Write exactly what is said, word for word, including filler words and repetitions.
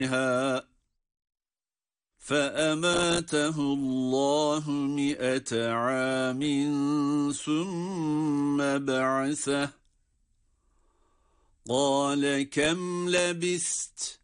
عليها فأماته الله مئة عام ثم بعثه قال كم لبثت